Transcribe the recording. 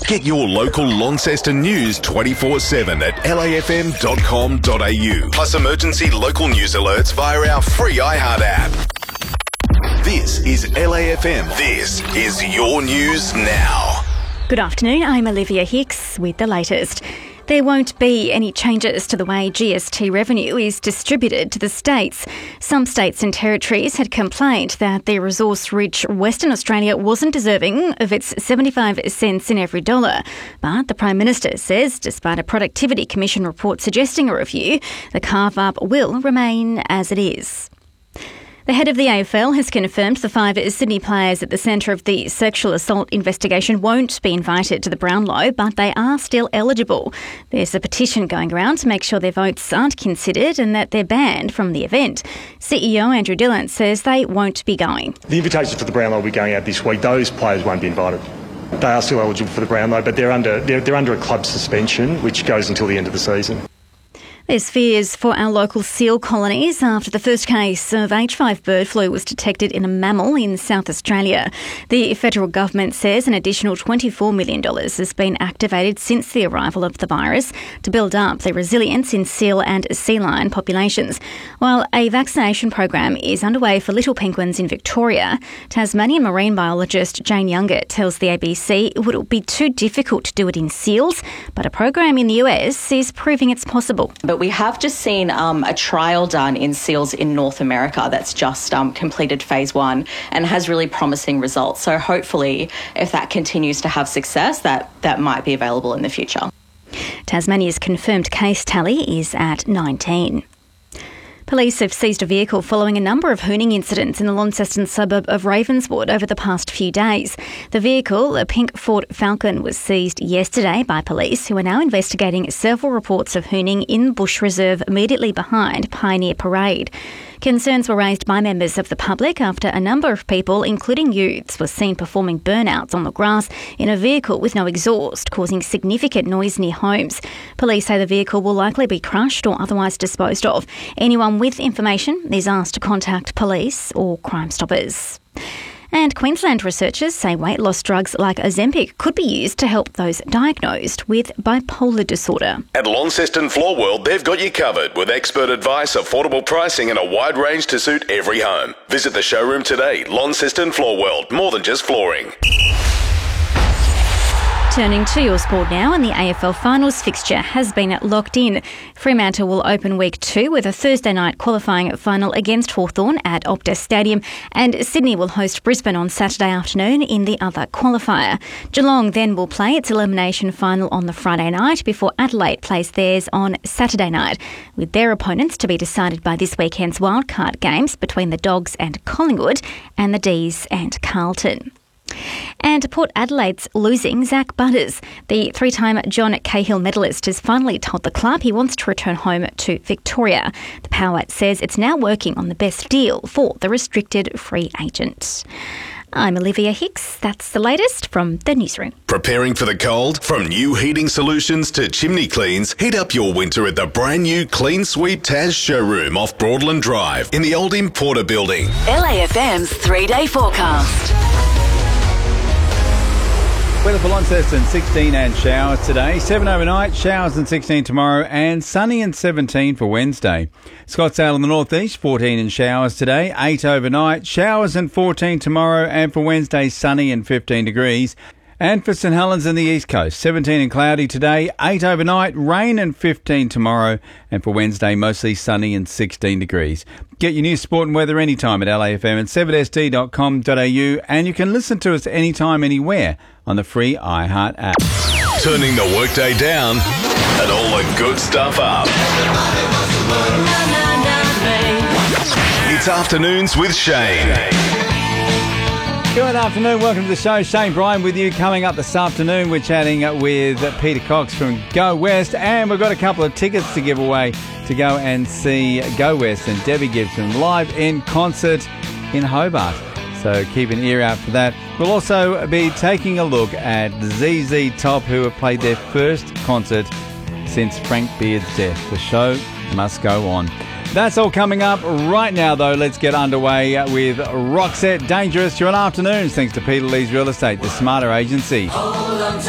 Get your local Launceston news 24/7 at lafm.com.au. Plus emergency local news alerts via our free iHeart app. This is LAFM. This is your news now. Good afternoon, I'm Olivia Hicks with the latest. There won't be any changes to the way GST revenue is distributed to the states. Some states and territories had complained that the resource-rich Western Australia wasn't deserving of its 75 cents in every dollar. But the Prime Minister says, despite a Productivity Commission report suggesting a review, the carve-up will remain as it is. The head of the AFL has confirmed the 5 Sydney players at the centre of the sexual assault investigation won't be invited to the Brownlow, but they are still eligible. There's a petition going around to make sure their votes aren't considered and that they're banned from the event. CEO Andrew Dillon says they won't be going. The invitations for the Brownlow will be going out this week. Those players won't be invited. They are still eligible for the Brownlow, but they're under a club suspension, which goes until the end of the season. There's fears for our local seal colonies after the first case of H5 bird flu was detected in a mammal in South Australia. The federal government says an additional $24 million has been activated since the arrival of the virus to build up the resilience in seal and sea lion populations. While a vaccination program is underway for little penguins in Victoria, Tasmanian marine biologist Jane Younger tells the ABC it would be too difficult to do it in seals, but a program in the US is proving it's possible. But we have just seen a trial done in seals in North America that's just completed phase 1 and has really promising results. So hopefully, if that continues to have success, that might be available in the future. Tasmania's confirmed case tally is at 19. Police have seized a vehicle following a number of hooning incidents in the Launceston suburb of Ravenswood over the past few days. The vehicle, a pink Ford Falcon, was seized yesterday by police, who are now investigating several reports of hooning in Bush Reserve immediately behind Pioneer Parade. Concerns were raised by members of the public after a number of people, including youths, were seen performing burnouts on the grass in a vehicle with no exhaust, causing significant noise near homes. Police say the vehicle will likely be crushed or otherwise disposed of. Anyone with information is asked to contact police or Crime Stoppers. And Queensland researchers say weight loss drugs like Ozempic could be used to help those diagnosed with bipolar disorder. At Launceston Floor World, they've got you covered with expert advice, affordable pricing and a wide range to suit every home. Visit the showroom today. Launceston Floor World, more than just flooring. Turning to your sport now, and the AFL Finals fixture has been locked in. Fremantle will open week 2 with a Thursday night qualifying final against Hawthorn at Optus Stadium, and Sydney will host Brisbane on Saturday afternoon in the other qualifier. Geelong then will play its elimination final on the Friday night before Adelaide plays theirs on Saturday night, with their opponents to be decided by this weekend's wildcard games between the Dogs and Collingwood and the D's and Carlton. And Port Adelaide's losing Zach Butters. The 3-time John Cahill medalist has finally told the club he wants to return home to Victoria. The Power says it's now working on the best deal for the restricted free agent. I'm Olivia Hicks. That's the latest from the newsroom. Preparing for the cold? From new heating solutions to chimney cleans, heat up your winter at the brand new Clean Sweep Taz showroom off Broadland Drive in the old Importer building. LAFM's 3-day forecast. Weather for Launceston, 16 and showers today. 7 overnight, showers and 16 tomorrow, and sunny and 17 for Wednesday. Scottsdale in the northeast, 14 and showers today. 8 overnight, showers and 14 tomorrow, and for Wednesday, sunny and 15 degrees. And for St Helens in the east coast, 17 and cloudy today, 8 overnight, rain and 15 tomorrow, and for Wednesday, mostly sunny and 16 degrees. Get your news, sport and weather anytime at LAFM and 7sd.com.au, and you can listen to us anytime, anywhere on the free iHeart app. Turning the workday down and all the good stuff up. It's Afternoons with Shane. Good afternoon, welcome to the show. Shane Bryan with you. Coming up this afternoon, we're chatting with Peter Cox from Go West, and we've got a couple of tickets to give away to go and see Go West and Debbie Gibson live in concert in Hobart. So keep an ear out for that. We'll also be taking a look at ZZ Top, who have played their first concert since Frank Beard's death. The show must go on. That's all coming up right now, though. Let's get underway with Roxette Dangerous. Your afternoons, thanks to Peter Lee's Real Estate, the smarter agency.